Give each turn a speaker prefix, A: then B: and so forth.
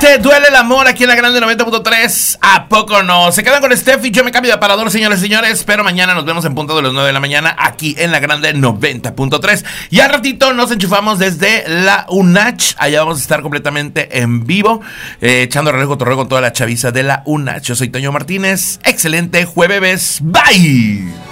A: noche duele el amor aquí en la Grande 90.3. ¿A poco no? Se quedan con Steffi. Yo me cambio de aparador, señores y señores. Pero mañana nos vemos en punto de las 9 de la mañana aquí en la Grande 90.3. Y al ratito nos enchufamos desde la UNACH. Allá vamos a estar completamente en vivo, echando relajo cotorreo con toda la chaviza de la UNACH. Yo soy Toño Martínez. Excelente jueves. Bye.